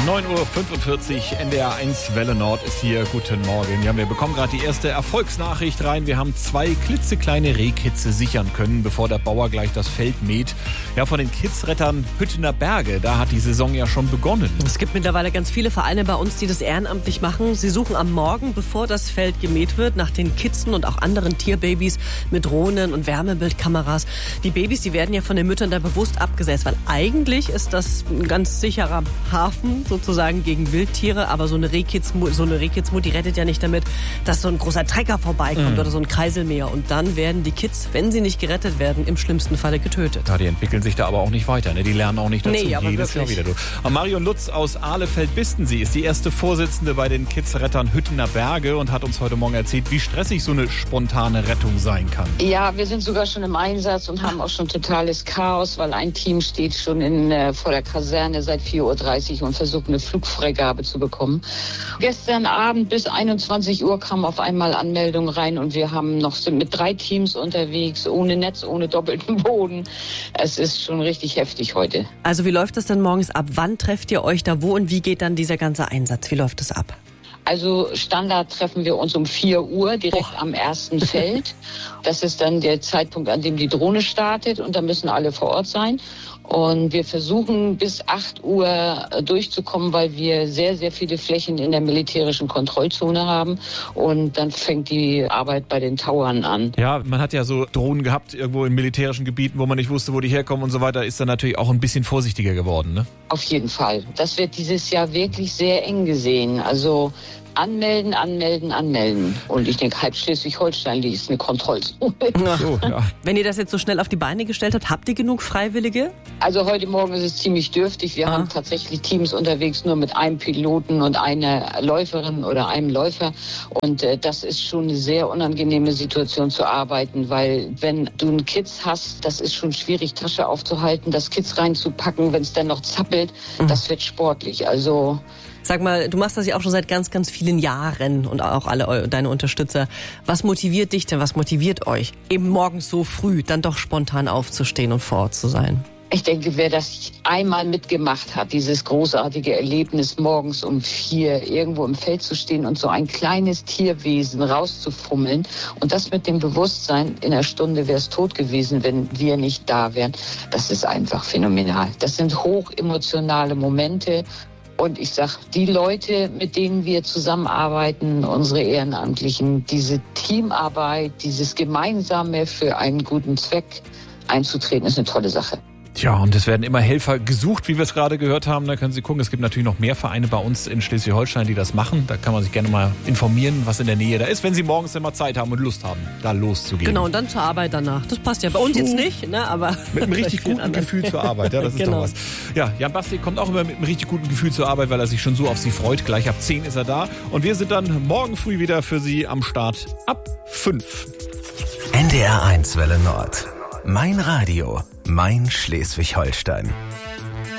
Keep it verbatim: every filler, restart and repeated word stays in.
neun Uhr fünfundvierzig, N D R eins Welle Nord ist hier. Guten Morgen. Ja, wir bekommen gerade die erste Erfolgsnachricht rein. Wir haben zwei klitzekleine Rehkitze sichern können, bevor der Bauer gleich das Feld mäht. Ja, von den Kidsrettern Hüttener Berge, da hat die Saison ja schon begonnen. Es gibt mittlerweile ganz viele Vereine bei uns, die das ehrenamtlich machen. Sie suchen am Morgen, bevor das Feld gemäht wird, nach den Kitzen und auch anderen Tierbabys mit Drohnen und Wärmebildkameras. Die Babys, die werden ja von den Müttern da bewusst abgesetzt, weil eigentlich ist das ein ganz sicherer Hafen sozusagen gegen Wildtiere, aber so eine Rehkitz-Mutti so eine Rehkitz-Mutti rettet ja nicht damit, dass so ein großer Trecker vorbeikommt mhm. oder so ein Kreiselmäher, und dann werden die Kids, wenn sie nicht gerettet werden, im schlimmsten Falle getötet. Ja, die entwickeln sich da aber auch nicht weiter, ne? Die lernen auch nicht dazu. Nee, aber jedes Jahr wieder. Du. Marion Lutz aus Ahlefeld-Bistensee ist die erste Vorsitzende bei den Kidsrettern Hüttener Berge und hat uns heute Morgen erzählt, wie stressig so eine spontane Rettung sein kann. Ja, wir sind sogar schon im Einsatz und haben auch schon totales Chaos, weil ein Team steht schon in, äh, vor der Kaserne seit vier Uhr dreißig und versucht, eine Flugfreigabe zu bekommen. Gestern Abend bis einundzwanzig Uhr kamen auf einmal Anmeldungen rein und wir haben noch sind mit drei Teams unterwegs, ohne Netz, ohne doppelten Boden. Es ist schon richtig heftig heute. Also wie läuft das denn morgens ab? Wann trefft ihr euch da wo und wie geht dann dieser ganze Einsatz? Wie läuft das ab? Also Standard treffen wir uns um vier Uhr direkt oh. am ersten Feld. Das ist dann der Zeitpunkt, an dem die Drohne startet, und da müssen alle vor Ort sein. Und wir versuchen bis acht Uhr durchzukommen, weil wir sehr, sehr viele Flächen in der militärischen Kontrollzone haben. Und dann fängt die Arbeit bei den Tauern an. Ja, man hat ja so Drohnen gehabt irgendwo in militärischen Gebieten, wo man nicht wusste, wo die herkommen und so weiter. Ist dann natürlich auch ein bisschen vorsichtiger geworden, ne? Auf jeden Fall. Das wird dieses Jahr wirklich sehr eng gesehen. Also anmelden, anmelden, anmelden. Und ich denke, halb Schleswig-Holstein, die ist eine Kontrollzone. So, ja. Wenn ihr das jetzt so schnell auf die Beine gestellt habt, habt ihr genug Freiwillige? Also heute Morgen ist es ziemlich dürftig. Wir ah. haben tatsächlich Teams unterwegs, nur mit einem Piloten und einer Läuferin oder einem Läufer. Und äh, das ist schon eine sehr unangenehme Situation zu arbeiten, weil wenn du einen Kids hast, das ist schon schwierig, Tasche aufzuhalten, das Kids reinzupacken, wenn es dann noch zappelt, mhm. das wird sportlich. Also sag mal, du machst das ja auch schon seit ganz, ganz vielen Jahren und auch alle deine Unterstützer. Was motiviert dich denn, was motiviert euch, eben morgens so früh dann doch spontan aufzustehen und vor Ort zu sein? Ich denke, wer das einmal mitgemacht hat, dieses großartige Erlebnis, morgens um vier irgendwo im Feld zu stehen und so ein kleines Tierwesen rauszufummeln und das mit dem Bewusstsein, in einer Stunde wäre es tot gewesen, wenn wir nicht da wären, das ist einfach phänomenal. Das sind hochemotionale Momente. Und ich sag, die Leute, mit denen wir zusammenarbeiten, unsere Ehrenamtlichen, diese Teamarbeit, dieses Gemeinsame für einen guten Zweck einzutreten, ist eine tolle Sache. Tja, und es werden immer Helfer gesucht, wie wir es gerade gehört haben. Da können Sie gucken, es gibt natürlich noch mehr Vereine bei uns in Schleswig-Holstein, die das machen. Da kann man sich gerne mal informieren, was in der Nähe da ist, wenn Sie morgens immer Zeit haben und Lust haben, da loszugehen. Genau, und dann zur Arbeit danach. Das passt ja bei uns so jetzt nicht, ne? Aber mit einem richtig guten anderen. Gefühl zur Arbeit, ja, das ist genau. doch was. Ja, Jan Basti kommt auch immer mit einem richtig guten Gefühl zur Arbeit, weil er sich schon so auf Sie freut. Gleich ab zehn ist er da. Und wir sind dann morgen früh wieder für Sie am Start ab fünf. N D R eins Welle Nord. Mein Radio, mein Schleswig-Holstein.